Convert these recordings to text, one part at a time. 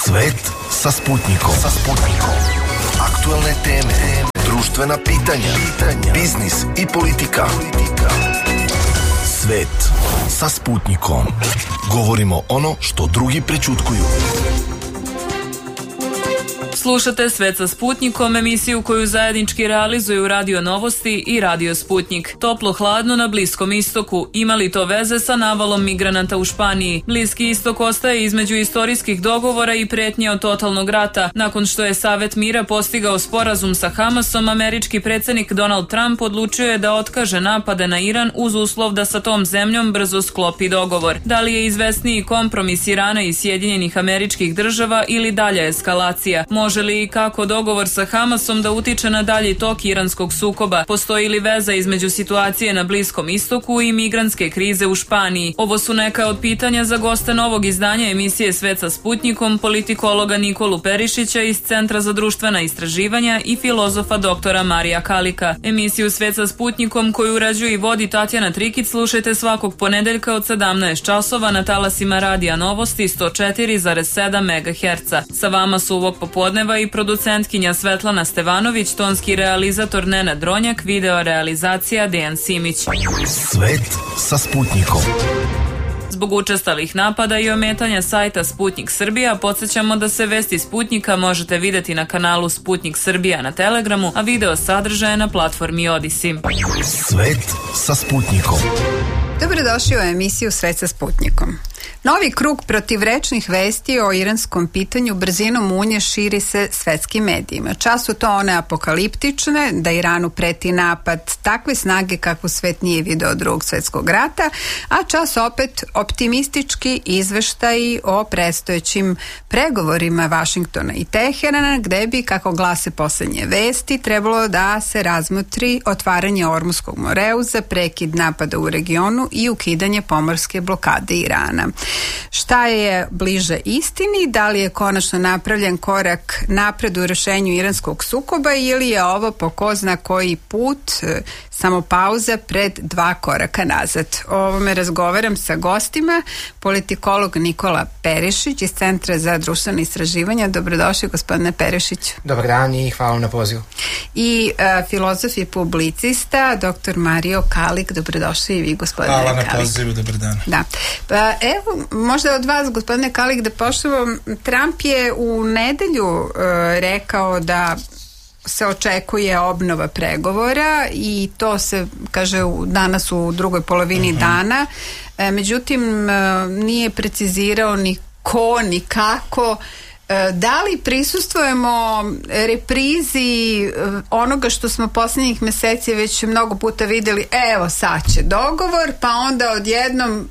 Svet sa Sputnikom. Aktuelne teme, društvena pitanja, biznis i politika. Svet sa Sputnikom. Govorimo ono što drugi prećutkuju. Slušate Svet sa Sputnikom, emisiju koju zajednički realizuju Radio Novosti i Radio Sputnik. Toplo-hladno na Bliskom istoku. Ima li to veze sa navalom migranata u Španiji? Bliski istok ostaje između istorijskih dogovora i pretnje od totalnog rata. Nakon što je Savet mira postigao sporazum sa Hamasom, američki predsjednik Donald Trump odlučio je da otkaže napade na Iran uz uslov da sa tom zemljom brzo sklopi dogovor. Da li je izvesniji kompromis Irana i Sjedinjenih Američkih Država ili dalja eskalacija? Može li i kako dogovor sa Hamasom da utiče na dalji tok iranskog sukoba? Postoji li veza između situacije na Bliskom istoku i migrantske krize u Španiji? Ovo su neka od pitanja za goste novog izdanja emisije Svet sa Sputnikom, politikologa Nikolu Perišića iz Centra za društvena istraživanja i filozofa doktora Marija Kalika. Emisiju Svet sa Sputnikom koju urađuje i vodi Tatjana Trikić slušajte svakog ponedeljka od 17 časova na talasima Radija Novosti 104,7 MHz. Sa vama su ovog popodneva i producentkinja Svetlana Stevanović, tonski realizator Nenad Dronjak, video realizacija Dejan Simić. Svet sa Sputnikom. Zbog učestalih napada i ometanja sajta Sputnik Srbija, podsjećamo da se vesti Sputnika možete vidjeti na kanalu Sputnik Srbija na Telegramu, a video sadržaje na platformi Odisi. Svet sa Sputnikom. Dobrodošli u emisiju Svet sa Sputnikom. Novi krug protivrečnih vesti o iranskom pitanju brzinom munje širi se svetskim medijima. Čas su to one apokaliptične, da Iranu preti napad takve snage kakvu svet nije video od Drugog svjetskog rata, a čas opet optimistički izveštaji o predstojećim pregovorima Vašingtona i Teherana, gde bi, kako glase poslednje vesti, trebalo da se razmotri otvaranje Ormuskog moreuza, prekid napada u regionu i ukidanje pomorske blokade Irana. Šta je bliže istini? Da li je konačno napravljen korak napred u rešenju iranskog sukoba ili je ovo po ko zna koji put samo pauza pred 2 koraka nazad? O ovome razgovaram sa gostima, politikolog Nikola Perišić iz Centra za društvena istraživanja. Dobrodošli, gospodine Perišić. Dobar dan i hvala na pozivu. I filozof i publicista, dr. Mario Kalik. Dobrodošli i vi, gospodine Kalik. Hvala na pozivu, dobar dan. Da. Pa evo, možda od vas, gospodine Kalik, da poštujem. Trump je u nedelju rekao da se očekuje obnova pregovora i to se, kaže, danas u drugoj polovini dana. Međutim, nije precizirao ni ko, ni kako. Da li prisustvujemo reprizi onoga što smo posljednjih meseci već mnogo puta vidjeli, evo sad će dogovor, pa onda odjednom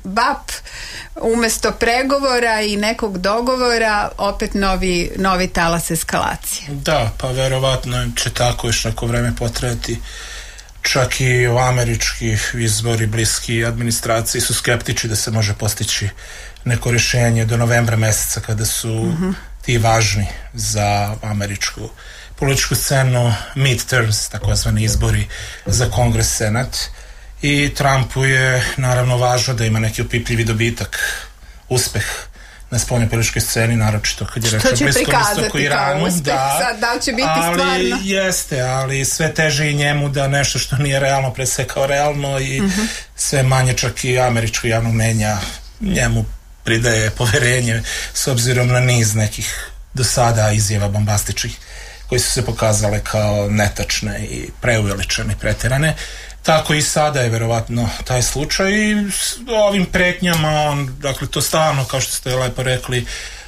umesto pregovora i nekog dogovora opet novi talas eskalacije? Da, pa verovatno će tako još neko vreme potrajati. Čak i američki izbori bliski administraciji su skeptični da se može postići neko rješenje do novembra meseca, kada su ti važni za američku političku scenu midterms, takozvani izbori za Kongres, Senat. I Trumpu je naravno važno da ima neki opipljivi dobitak, uspeh na spoljnoj političkoj sceni, naročito kad je reč o Bliskom istoku i Iranu. Da li će biti stvarno? Jeste, ali sve teže i njemu da nešto što nije realno presekao realno i sve manje čak i američko javno mnjenja njemu pridaje poverenje s obzirom na niz nekih do sada izjava bombastičnih koji su se pokazale kao netačne i preuveličane i preterane. Tako i sada je verovatno taj slučaj i s ovim pretnjama dakle to stalno, kao što ste lepo rekli,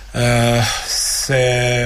se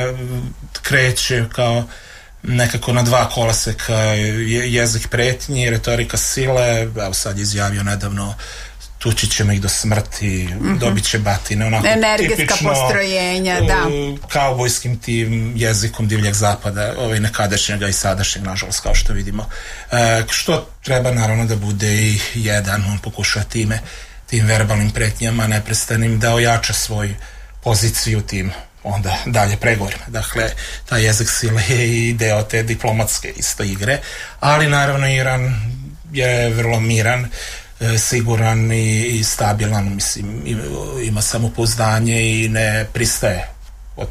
kreće kao nekako na 2 koloseka, jezik pretnji, retorika sile. Evo sad izjavio nedavno tući ćemo ih do smrti, dobit će batine, onako energetska tipično postrojenja, da, kaubojskim tim jezikom divljeg zapada, nekadašnjega i sadašnjeg, nažalost, kao što vidimo. Što treba naravno da bude i jedan, on pokušava tim verbalnim pretnjama neprestanim da ojača svoju poziciju tim onda dalje pregovorima. Dakle, taj jezik sile je i deo te diplomatske isto igre, ali naravno Iran je vrlo miran, siguran i stabilan, mislim, ima samopouzdanje i ne pristaje od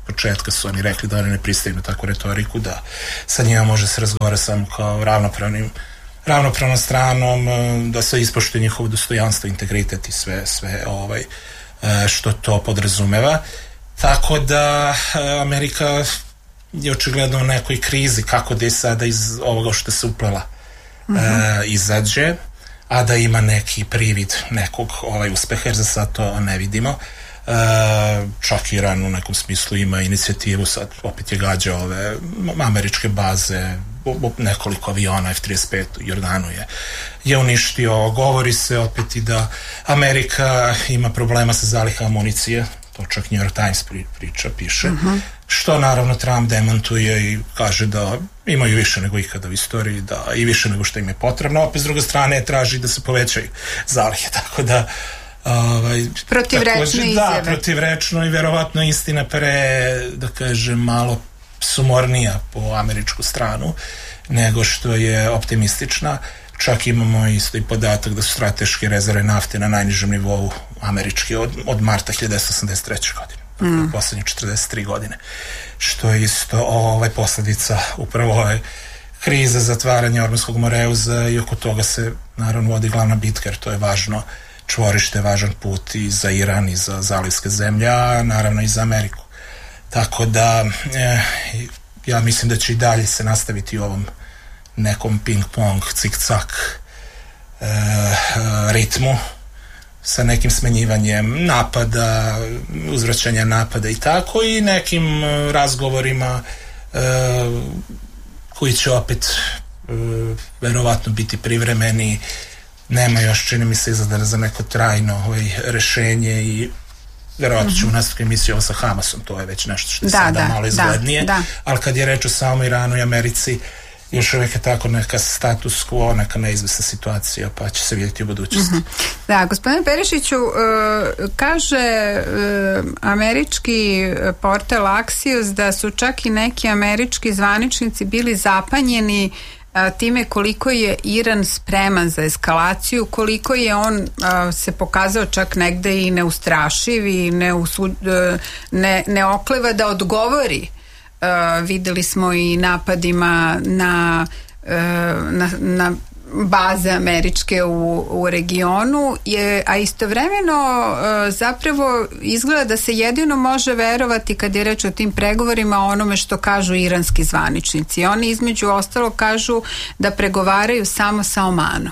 početka su oni rekli da oni ne pristaju na takvu retoriku, da sa njima može se razgovara samo kao ravnopravnom stranom, da se ispoštuje njihovo dostojanstvo, integritet i sve što to podrazumeva. Tako da Amerika je očigledno u nekoj krizi kako da je sada iz ovoga što se uplela izađe, a da ima neki privid nekog uspeha, jer za sad to ne vidimo. Čak Iran u nekom smislu ima inicijativu, sad opet je gađa ove američke baze, nekoliko aviona F-35 u Jordanu je uništio. Govori se opet i da Amerika ima problema sa zalihama municije, to čak New York Times piše, što naravno Trump demantuje i kaže da imaju više nego ikada u istoriji, da i više nego što im je potrebno, opet s druge strane traži da se povećaju zalihe, tako da protivrečno izjave. Da, protivrečno i verovatno istina da kažem, malo sumornija po američku stranu nego što je optimistična. Čak imamo isto i podatak da su strateške rezerve nafte na najnižem nivou američki od marta 1983. godine. Poslednje 43 godine. Što je isto posledica upravo ove krize zatvaranja Ormuzskog moreuza i oko toga se naravno vodi glavna bitka, jer to je važno čvorište, važan put i za Iran i za zalivske zemlje, a naravno i za Ameriku. Tako da ja mislim da će i dalje se nastaviti u ovom nekom ping-pong, cik-cak ritmu sa nekim smenjivanjem napada, uzvraćanja napada i tako, i nekim razgovorima koji će opet verovatno biti privremeni. Nema još, čini mi se, izgleda za neko trajno rešenje i verovatno ćemo nastaviti emisiju sa Hamasom, to je već nešto što je sada malo izglednije, ali kad je reč o samom Iranu i Americi, još uvijek je tako neka status quo, neka neizvesna situacija, pa će se vidjeti u budućnosti. Da, gospodine Perišiću, kaže američki portal Axios da su čak i neki američki zvaničnici bili zapanjeni time koliko je Iran spreman za eskalaciju, koliko je on se pokazao čak negde i neustrašiv i ne okleva da odgovori. Videli smo i napadima na baze američke u regionu, a istovremeno zapravo izgleda da se jedino može verovati kad je reč o tim pregovorima onome što kažu iranski zvaničnici. Oni između ostalog kažu da pregovaraju samo sa Omanom.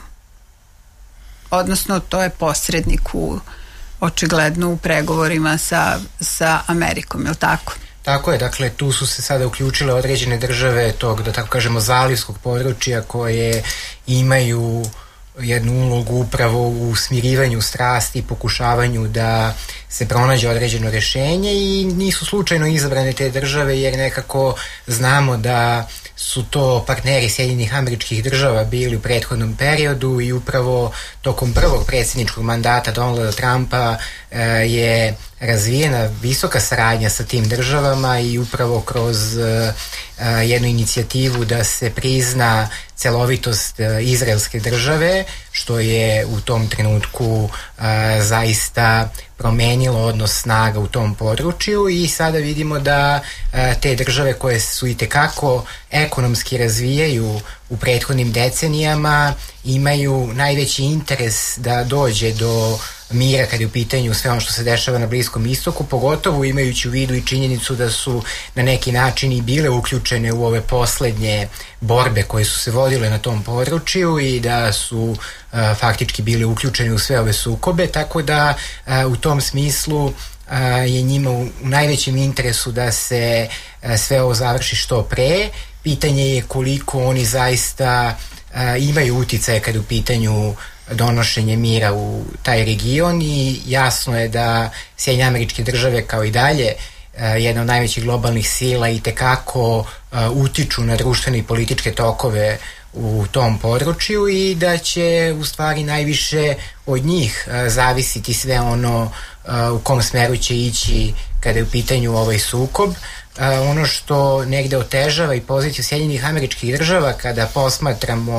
Odnosno to je posrednik očigledno u pregovorima sa Amerikom, je li tako? Tako je, dakle tu su se sada uključile određene države tog, da tako kažemo, zalivskog područja koje imaju jednu ulogu upravo u smirivanju strasti i pokušavanju da se pronađe određeno rešenje, i nisu slučajno izabrane te države, jer nekako znamo da su to partneri Sjedinjenih Američkih Država bili u prethodnom periodu, i upravo tokom prvog predsjedničkog mandata Donalda Trumpa je razvijena visoka saradnja sa tim državama, i upravo kroz jednu inicijativu da se prizna celovitost izraelske države, što je u tom trenutku zaista promenilo odnos snaga u tom području, i sada vidimo da te države koje su i tekako ekonomski razvijaju u prethodnim decenijama imaju najveći interes da dođe do mira kad je u pitanju sve ono što se dešava na Bliskom istoku, pogotovo imajući u vidu i činjenicu da su na neki način i bile uključene u ove poslednje borbe koje su se vodile na tom području, i da su faktički bile uključene u sve ove sukobe, tako da u tom smislu je njima u najvećem interesu da se sve ovo završi što pre. Pitanje je koliko oni zaista imaju uticaje kad je u pitanju donošenje mira u taj region, i jasno je da Sjedinjene Američke Države kao i dalje jedna od najvećih globalnih sila i tekako utiču na društvene i političke tokove u tom području, i da će u stvari najviše od njih zavisiti sve ono u kom smeru će ići kada je u pitanju ovaj sukob. Ono što negde otežava i poziciju Sjedinjenih Američkih Država kada posmatramo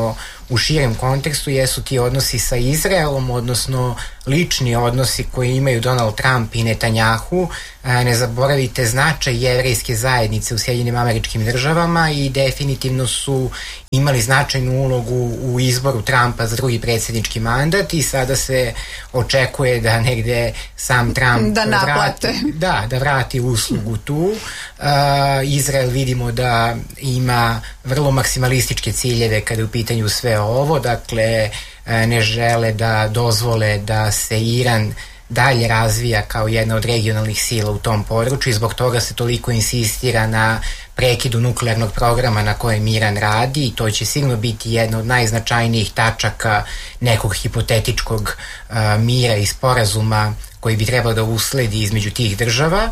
u širem kontekstu jesu ti odnosi sa Izraelom, odnosno lični odnosi koji imaju Donald Trump i Netanjahu. Ne zaboravite značaj jevrejske zajednice u Sjedinjenim Američkim Državama i definitivno su imali značajnu ulogu u izboru Trumpa za drugi predsjednički mandat i sada se očekuje da negde sam Trump da vrati uslugu tu. Izrael vidimo da ima vrlo maksimalističke ciljeve kada je u pitanju sve ovo, dakle ne žele da dozvole da se Iran dalje razvija kao jedna od regionalnih sila u tom području i zbog toga se toliko insistira na prekidu nuklearnog programa na kojem Iran radi i to će sigurno biti jedna od najznačajnijih tačaka nekog hipotetičkog mira i sporazuma koji bi trebao da usledi između tih država.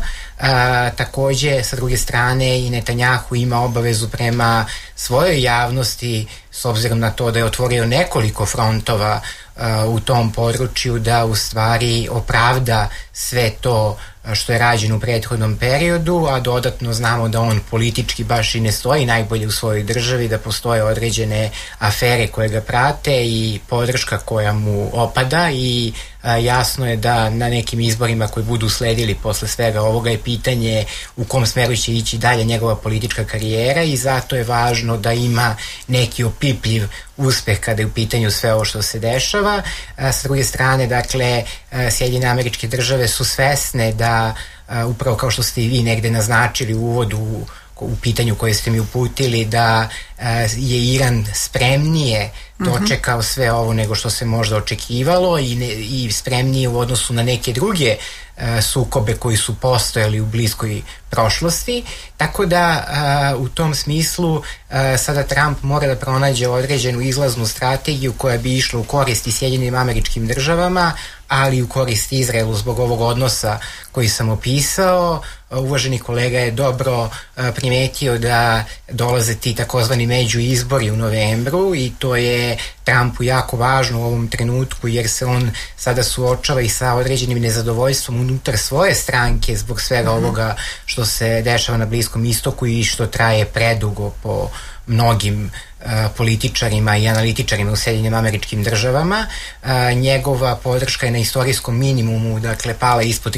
Takođe, sa druge strane, i Netanjahu ima obavezu prema svojoj javnosti, s obzirom na to da je otvorio nekoliko frontova u tom području, da u stvari opravda sve to što je rađeno u prethodnom periodu, a dodatno znamo da on politički baš i ne stoji najbolje u svojoj državi, da postoje određene afere koje ga prate i podrška koja mu opada i jasno je da na nekim izborima koji budu sledili posle svega ovoga je pitanje u kom smeru će ići dalje njegova politička karijera i zato je važno da ima neki opipljiv uspeh kada je u pitanju sve ovo što se dešava. S druge strane, dakle, Sjedinjene Američke Države su svesne da upravo kao što ste i vi negde naznačili u uvodu u pitanju koje ste mi uputili, da je Iran spremnije dočekao sve ovo nego što se možda očekivalo i spremnije u odnosu na neke druge sukobe koji su postojali u bliskoj prošlosti, tako da u tom smislu sada Trump mora da pronađe određenu izlaznu strategiju koja bi išla u korist i Sjedinjenim Američkim Državama, ali u korist Izraelu zbog ovog odnosa koji sam opisao. Uvaženi kolega je dobro primetio da dolaze ti takozvani međuizbori u novembru i to je Trumpu jako važno u ovom trenutku jer se on sada suočava i sa određenim nezadovoljstvom unutar svoje stranke zbog svega ovoga što se dešava na Bliskom istoku i što traje predugo po mnogim političarima i analitičarima u Sjedinjenim Američkim Državama. Njegova podrška je na istorijskom minimumu, dakle pala ispod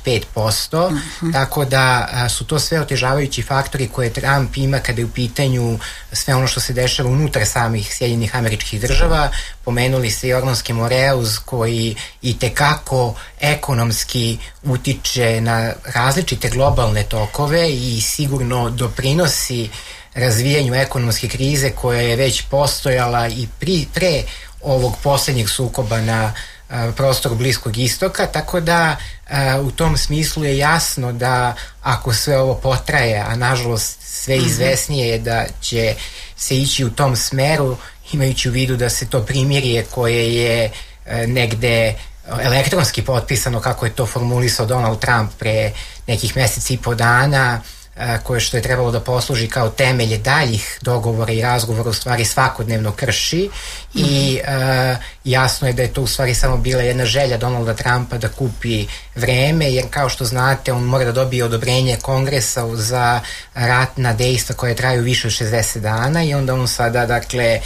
35%, tako da su to sve otežavajući faktori koje Trump ima kada je u pitanju sve ono što se dešava unutar samih Sjedinjenih Američkih Država. Pomenuli ste Jordanski Moreus koji i tekako ekonomski utiče na različite globalne tokove i sigurno doprinosi razvijanju ekonomske krize koja je već postojala i pre ovog poslednjeg sukoba na prostoru Bliskog istoka, tako da u tom smislu je jasno da ako sve ovo potraje, a nažalost sve izvesnije je da će se ići u tom smeru, imajući u vidu da se to primirje koje je negde elektronski potpisano, kako je to formulisao Donald Trump pre nekih meseci i po dana, koje što je trebalo da posluži kao temelje daljih dogovora i razgovora u stvari svakodnevno krši i jasno je da je to u stvari samo bila jedna želja Donalda Trumpa da kupi vreme, jer kao što znate on mora da dobije odobrenje Kongresa za ratna dejstva koje traju više od 60 dana i onda on sada dakle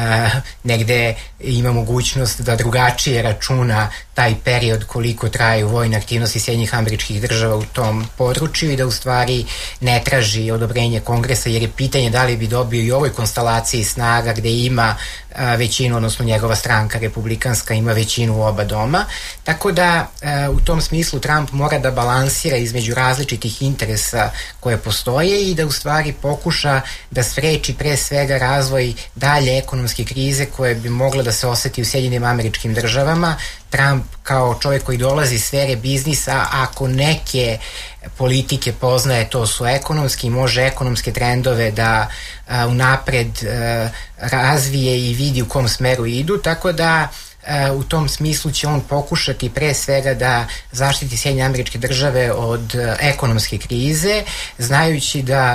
negde ima mogućnost da drugačije računa taj period koliko traju vojne aktivnosti Sjedinjenih Američkih Država u tom području i da u stvari ne traži odobrenje Kongresa jer je pitanje da li bi dobio i ovoj konstelaciji snaga gde ima većinu, odnosno njegova stranka republikanska ima većinu u oba doma, tako da u tom smislu Trump mora da balansira između različitih interesa koje postoje i da u stvari pokuša da spreči pre svega razvoj dalje ekonomske krize koje bi mogla da se oseti u Sjedinjenim Američkim Državama. Trump kao čovjek koji dolazi iz sfere biznisa, ako neke politike poznaje, to su ekonomski, može ekonomske trendove da unapred razvije i vidi u kom smeru idu, tako da u tom smislu će on pokušati pre svega da zaštiti Sjedinjene Američke Države od ekonomske krize, znajući da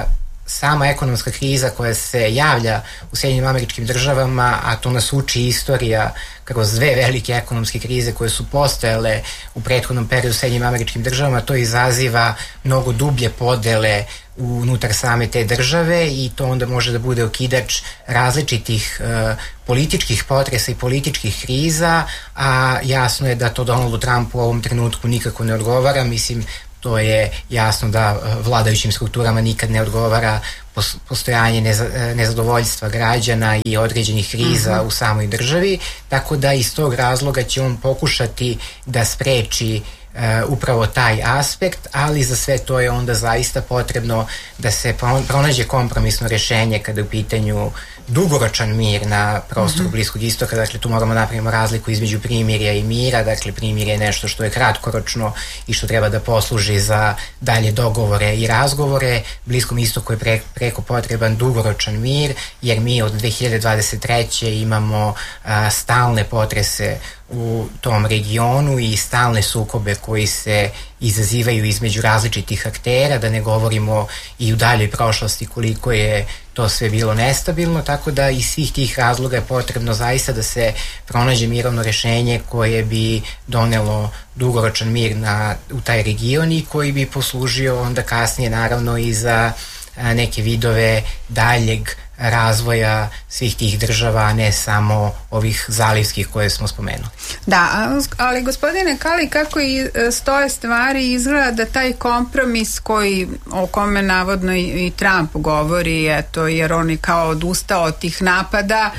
sama ekonomska kriza koja se javlja u Sjedinjenim Američkim Državama, a to nas uči istorija kroz dve velike ekonomske krize koje su postojale u prethodnom periodu u Sjedinjenim Američkim Državama, to izaziva mnogo dublje podele unutar same te države i to onda može da bude okidač različitih političkih potresa i političkih kriza, a jasno je da to Donaldu Trumpu u ovom trenutku nikako ne odgovara. Mislim, to je jasno da vladajućim strukturama nikad ne odgovara postojanje nezadovoljstva građana i određenih kriza u samoj državi, tako da iz tog razloga će on pokušati da spreči upravo taj aspekt, ali za sve to je onda zaista potrebno da se pronađe kompromisno rešenje kada je u pitanju dugoročan mir na prostoru Bliskog istoka. Dakle, tu moramo napravimo razliku između primirja i mira. Dakle, primirje je nešto što je kratkoročno i što treba da posluži za dalje dogovore i razgovore. Bliskom istoku je preko potreban dugoročan mir, jer mi od 2023. imamo stalne potrese u tom regionu i stalne sukobe koji se izazivaju između različitih aktera, da ne govorimo i u daljoj prošlosti koliko je to sve bilo nestabilno, tako da iz svih tih razloga je potrebno zaista da se pronađe mirovno rešenje koje bi donelo dugoročan mir u taj region i koji bi poslužio onda kasnije naravno i za neke vidove daljeg razvoja svih tih država, a ne samo ovih zalivskih koje smo spomenuli. Da, ali gospodine Kali, kako i stoje stvari, izgleda da taj kompromis o kome navodno i Trump govori, eto, jer on je kao odustao od tih napada,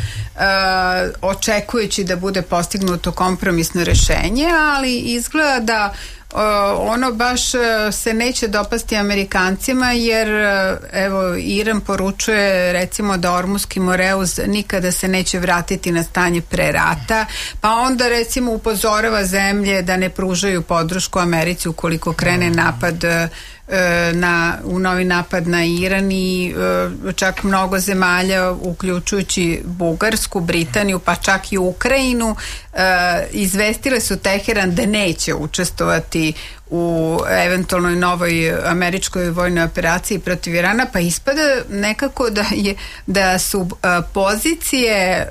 očekujući da bude postignuto kompromisno rešenje, ali izgleda da ono baš se neće dopasti Amerikancima, jer evo Iran poručuje recimo da Ormuski Moreus nikada se neće vratiti na stanje pre rata, pa onda recimo upozorava zemlje da ne pružaju podršku Americi ukoliko krene napad u novi napad na Iran i čak mnogo zemalja uključujući Bugarsku, Britaniju pa čak i Ukrajinu izvestile su Teheran da neće učestvovati u eventualnoj novoj američkoj vojnoj operaciji protiv Irana, pa ispada nekako da su pozicije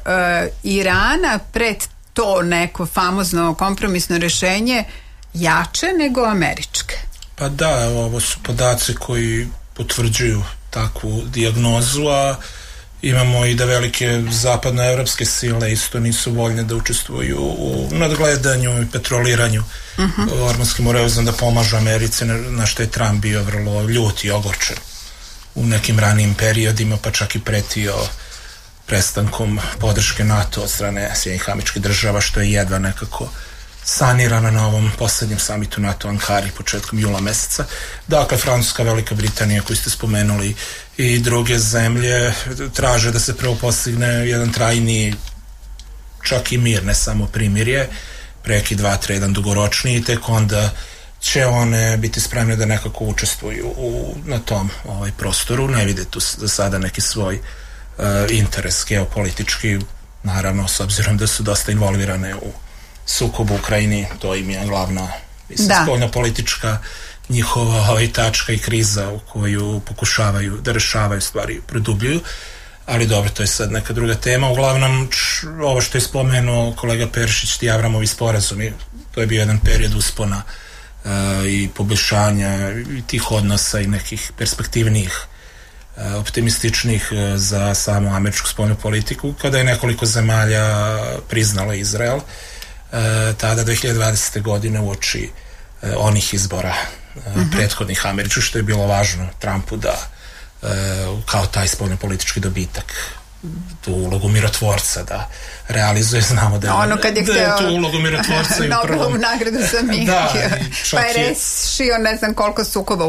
Irana pred to neko famozno kompromisno rešenje jače nego američke. Pa da, ovo su podaci koji potvrđuju takvu dijagnozu, a imamo i da velike zapadnoevropske sile isto nisu voljne da učestvuju u nadgledanju i patroliranju Ormunskim Moreuzom, da pomažu Americi, na što je Trump bio vrlo ljut i ogorčen u nekim ranijim periodima, pa čak i pretio prestankom podrške NATO od strane Sjedinjenih Američkih Država, što je jedva nekako sanirana na ovom poslednjem samitu NATO u Ankari početkom jula meseca. Dakle, Francuska, Velika Britanija koju ste spomenuli i druge zemlje traže da se prvo postigne jedan trajni, čak i mir, ne samo primirje, preki 2-3, jedan dugoročniji, i tek onda će one biti spremne da nekako učestvuju na tom prostoru. Ne vide tu za sada neki svoj interes geopolitički, naravno s obzirom da su dosta involvirane u sukob u Ukrajini, to im je glavna spoljno-politička njihova tačka i kriza u koju pokušavaju da rešavaju stvari, produbljuju, ali dobro, to je sad neka druga tema. Uglavnom, ovo što je spomenuo kolega Peršić, ti Avramovi sporazumi, to je bio jedan period uspona i poboljšanja i tih odnosa i nekih perspektivnijih, optimističnih za samu američku spoljnu politiku, kada je nekoliko zemalja priznalo Izrael, tada 2020. godine uoči onih izbora prethodnih američkih, što je bilo važno Trumpu da kao taj spoljnopolitički dobitak tu ulogu mirotvorca da realizuje. Znamo da je tu ulogu mirotvorca i Nobelovu nagradu za mir, pa je rešio ne znam koliko sukoba,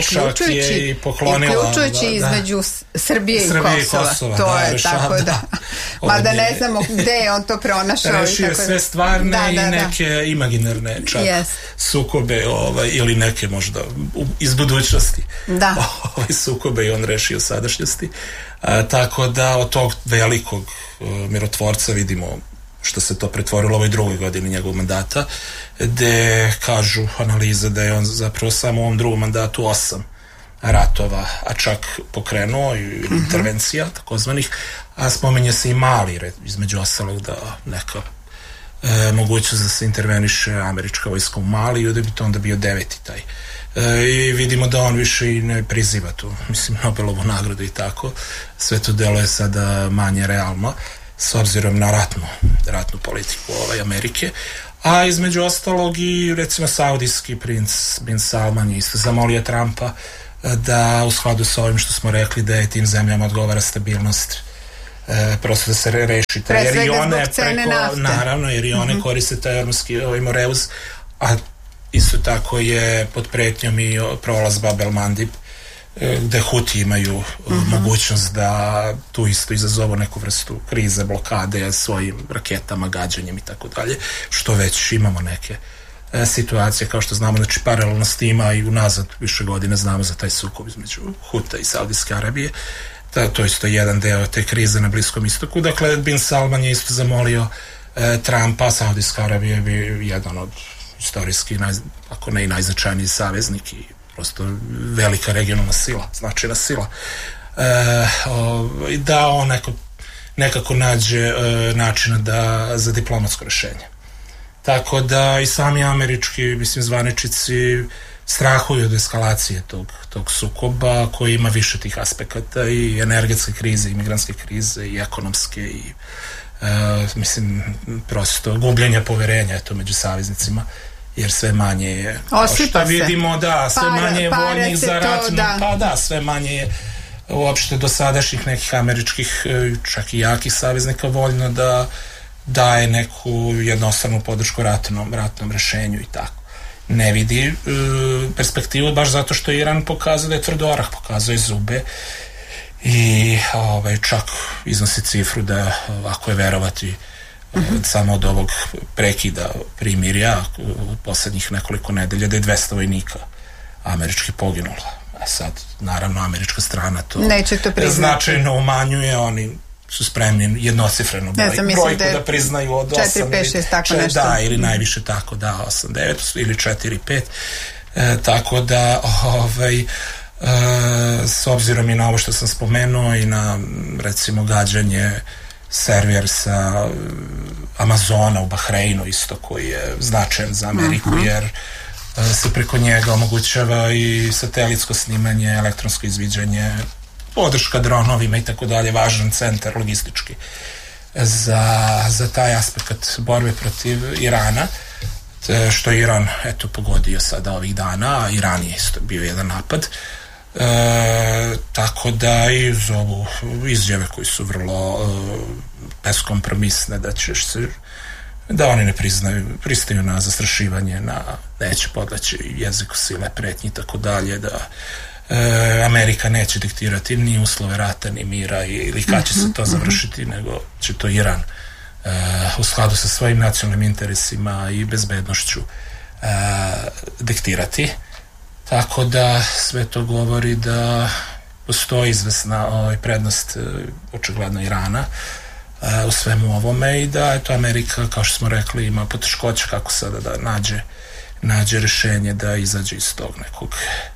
uključujući između Srbije i Kosova. To je tako da. Mada ne znamo gde je on to pronašao. Rešio sve stvarne i neke imaginarne čak sukobe ili neke možda iz budućnosti sukobe i on rešio sadašnjosti. Tako da od tog velikog mirotvorca vidimo što se to pretvorilo u ovoj drugoj godini njegovog mandata, gde kažu analize da je on zapravo samo u ovom drugom mandatu 8 ratova, a čak pokrenuo i intervencija takozvanih, a spominje se i Mali, između ostalog da neka mogućnost da se interveniše američka vojska u Maliju, da bi to onda bio 9. taj. I vidimo da on više i ne priziva tu, mislim, Nobelovu nagradu i tako. Sve to deluje sada manje realno s obzirom na ratnu politiku Amerike. A između ostalog i recimo saudijski princ Bin Salman je isto zamolio Trumpa da u skladu sa ovim što smo rekli da je tim zemljama odgovara stabilnost, prosto da se reši taj, jer i one naravno, jer i one koriste taj ormski Moreus, a isto tako je pod pretnjom i prolaz Bab el Mandib, gde Huti imaju mogućnost da tu isto izazovu neku vrstu krize, blokade svojim raketama, gađanjem i tako dalje, što već imamo neke situacije, kao što znamo, znači paralelno s tima i unazad više godine znamo za taj sukob između Huta i Saudijske Arabije. To je isto jedan deo te krize na Bliskom istoku. Dakle, Bin Salman je isto zamolio Trumpa, Saudijska Arabija je bio jedan od istorijski, ako ne i najznačajniji saveznik i prosto velika regionalna sila, značajna sila, da on nekako nađe načina za diplomatsko rešenje. Tako da i sami američki, mislim, zvaničici strahuju od eskalacije tog sukoba koji ima više tih aspekata, i energetske krize, i migrantske krize, i ekonomske, i mislim, prosto gubljenja poverenja među saveznicima, jer sve manje je, što vidimo, da, sve manje je voljnih za rat, sve manje je uopšte dosadašnjih nekih američkih, čak i jakih saveznika voljno da daje neku jednostavnu podršku ratnom rešenju i tako. Ne vidi perspektivu, baš zato što Iran pokazuje da je tvrdorah, pokazuje zube i čak iznosi cifru da, ako je verovati, samo od ovog prekida primirja u poslednjih nekoliko nedelja, da je 200 vojnika američki poginulo. A sad, naravno, američka strana to značajno umanjuje, oni su spremni jednocifrenu brojku da priznaju od 8, 4, 5, 6, tako nešto. Da, ili najviše tako, da, 8, 9 ili 4, 5. Tako da, s obzirom i na ovo što sam spomenuo i na, recimo, gađanje server sa Amazona u Bahreinu isto, koji je značajan za Ameriku, jer se preko njega omogućava i satelitsko snimanje, elektronsko izviđanje, podrška dronovima i tako dalje, važan centar logistički za taj aspekt borbe protiv Irana, što je Iran pogodio sada ovih dana, a Iran je isto bio jedan napad. Tako da i uz ovu izjave koji su vrlo beskompromisne, da oni ne pristaju na zastrašivanje, neće podleći jeziku sile, pretnji i tako dalje, da Amerika neće diktirati ni uslove rata, ni mira ili kad će se to završiti, nego će to Iran u skladu sa svojim nacionalnim interesima i bezbednošću diktirati. Tako da sve to govori da postoji izvesna prednost očigledno Irana u svemu ovome, i da eto Amerika, kao što smo rekli, ima poteškoća kako sada da nađe rešenje da izađe iz tog nekog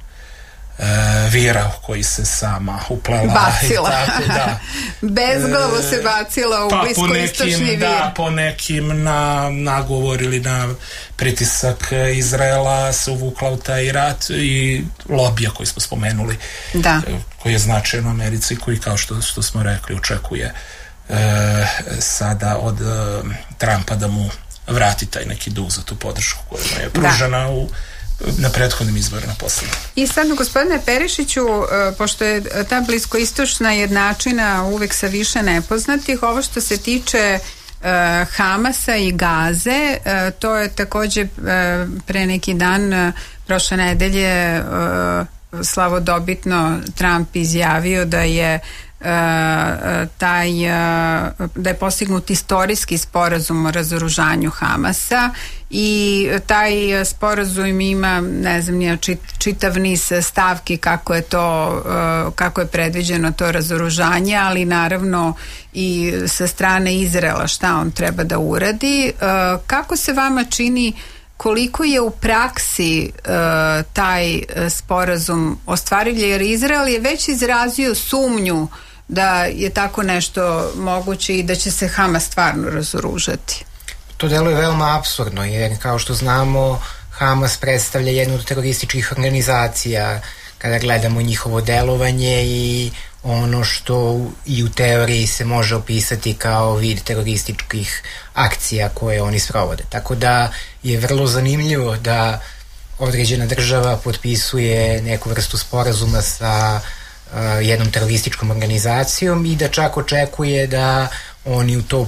vira u koji se sama uplela. Bacila. I tako, da. Bezglavo se bacila u bliskoistočni vir. Da, po nekim nagovor ili na pritisak Izraela se uvukla u taj rat, i lobija koji smo spomenuli, koji je značajan u Americi, koji, kao što smo rekli, očekuje sada od Trumpa da mu vrati taj neki dug za tu podršku koja je pružena na prethodnim izborima poslednjim. I sad, gospodine Perišiću, pošto je ta bliskoistočna jednačina uvek sa više nepoznatih, ovo što se tiče Hamasa i Gaze, to je takođe pre neki dan, prošle nedelje, slavodobitno Trump izjavio da je da je postignut istorijski sporazum o razoružanju Hamasa, i taj sporazum ima, ne znam, čitav niz stavki kako je predviđeno to razoružanje, ali naravno i sa strane Izraela šta on treba da uradi. Kako se vama čini koliko je u praksi taj sporazum ostvariv, jer Izrael je već izrazio sumnju da je tako nešto moguće i da će se Hamas stvarno razoružati. To deluje veoma apsurdno, jer kao što znamo Hamas predstavlja jednu od terorističkih organizacija kada gledamo njihovo delovanje i ono što i u teoriji se može opisati kao vid terorističkih akcija koje oni sprovode. Tako da je vrlo zanimljivo da određena država potpisuje neku vrstu sporazuma sa jednom terorističkom organizacijom i da čak očekuje da oni u to